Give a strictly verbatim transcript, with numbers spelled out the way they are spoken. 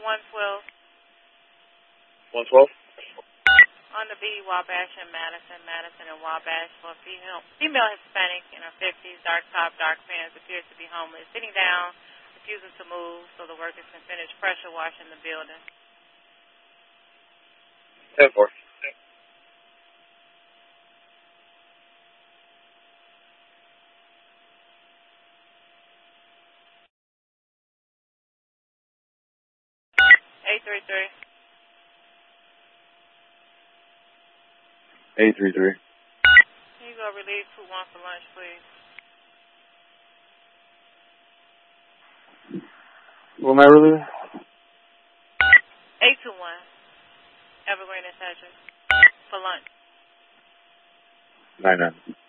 one twelve. one twelve? On the B, Wabash and Madison, Madison and Wabash for a female, female Hispanic in her fifties, dark top, dark pants, appears to be homeless, sitting down, refusing to move so the workers can finish pressure washing the building. ten four. eight three three. eight three three. Can you go relieve two one for lunch, please? What am I relieving? eight two one. Evergreen and Thatcher. For lunch. nine nine.